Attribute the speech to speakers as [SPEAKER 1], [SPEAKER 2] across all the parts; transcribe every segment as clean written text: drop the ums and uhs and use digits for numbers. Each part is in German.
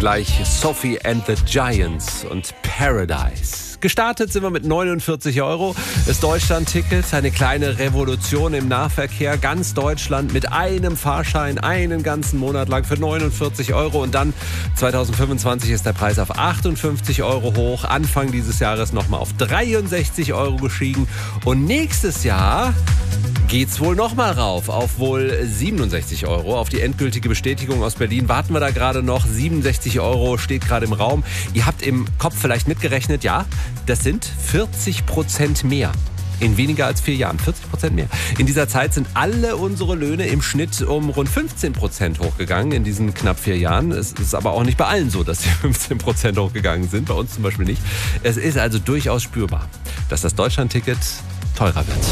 [SPEAKER 1] Gleich Sophie and the Giants und Paradise. Gestartet sind wir mit 49 €. Das Deutschland-Ticket, eine kleine Revolution im Nahverkehr. Ganz Deutschland mit einem Fahrschein, einen ganzen Monat lang für 49 €. Und dann 2025 ist der Preis auf 58 € hoch. Anfang dieses Jahres nochmal auf 63 € gestiegen. Und nächstes Jahr geht's wohl nochmal rauf auf wohl 67 €. Auf die endgültige Bestätigung aus Berlin warten wir da gerade noch. 67 € steht gerade im Raum. Ihr habt im Kopf vielleicht mitgerechnet, ja, das sind 40% mehr. In weniger als 4 Jahren, 40% mehr. In dieser Zeit sind alle unsere Löhne im Schnitt um rund 15% hochgegangen in diesen knapp 4 Jahren. Es ist aber auch nicht bei allen so, dass sie 15% hochgegangen sind. Bei uns zum Beispiel nicht. Es ist also durchaus spürbar, dass das Deutschland-Ticket teurer wird.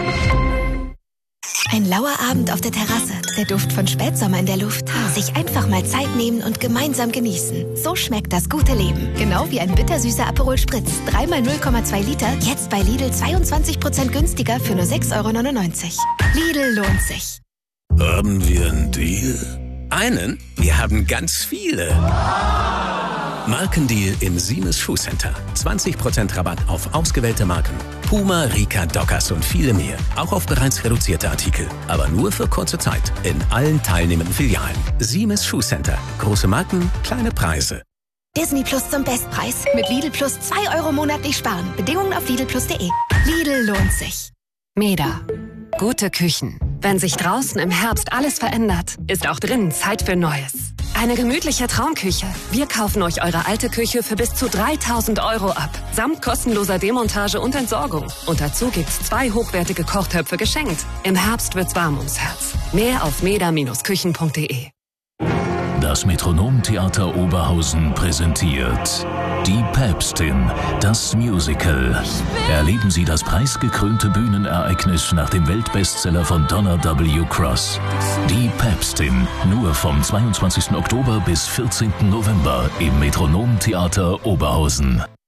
[SPEAKER 2] Ein lauer Abend auf der Terrasse, der Duft von Spätsommer in der Luft. Sich einfach mal Zeit nehmen und gemeinsam genießen. So schmeckt das gute Leben. Genau wie ein bittersüßer Aperol Spritz. 3 x 0,2 Liter, jetzt bei Lidl 22% günstiger für nur 6,99 €. Lidl lohnt sich.
[SPEAKER 3] Haben wir einen Deal? Einen? Wir haben ganz viele. Markendeal im Siemens Schuhcenter. 20% Rabatt auf ausgewählte Marken. Puma, Rika, Dockers und viele mehr. Auch auf bereits reduzierte Artikel. Aber nur für kurze Zeit. In allen teilnehmenden Filialen. Siemens Schuhcenter. Große Marken, kleine Preise.
[SPEAKER 2] Disney Plus zum Bestpreis. Mit Lidl Plus 2 € monatlich sparen. Bedingungen auf lidlplus.de. Lidl lohnt sich.
[SPEAKER 4] Meda. Gute Küchen. Wenn sich draußen im Herbst alles verändert, ist auch drinnen Zeit für Neues. Eine gemütliche Traumküche. Wir kaufen euch eure alte Küche für bis zu 3.000 € ab. Samt kostenloser Demontage und Entsorgung. Und dazu gibt's 2 hochwertige Kochtöpfe geschenkt. Im Herbst wird's warm ums Herz. Mehr auf meda-küchen.de.
[SPEAKER 5] Das Metronom-Theater Oberhausen präsentiert Die Päpstin, das Musical. Erleben Sie das preisgekrönte Bühnenereignis nach dem Weltbestseller von Donna W. Cross. Die Päpstin, nur vom 22. Oktober bis 14. November im Metronom-Theater Oberhausen.